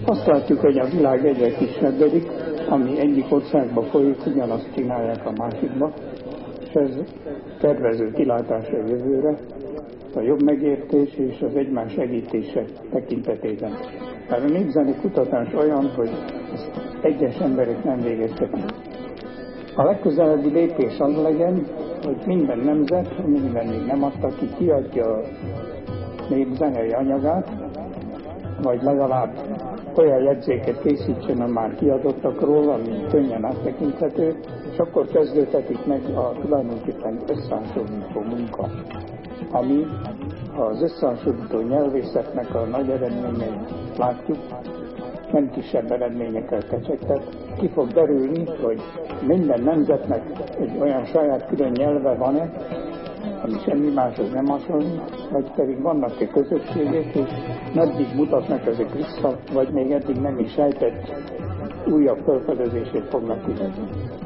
Azt látjuk, hogy a világ egyre kisebbedik, ami egyik országba folyik, ugyanazt csinálják a másikba, és ez kedvező kilátás a jövőre, a jobb megértés és az egymás segítése tekintetében. Tehát a népzeni kutatás olyan, hogy ezt egyes emberek nem végezhetik. A legközelebbi lépés az legyen, hogy minden nemzet, amiben még nem adta ki, kiadja a népzenei anyagát, vagy legalább olyan jegyzéket készítsen a már kiadottakról, ami könnyen áttekinthető, és akkor kezdődhetik meg a tulajdonképpen összehasonlító munka, ami az összehasonlító nyelvészetnek a nagy eredményeit látjuk, nem kisebb eredményekkel kecsegtet. Ki fog derülni, hogy minden nemzetnek egy olyan saját külön nyelve van-e, ami semmi máshoz nem hasonlít, vagy pedig vannak-e közösségek, és meddig mutatnak ezek vissza, vagy még eddig nem is sejtett újabb felfedezését fognak kivetni.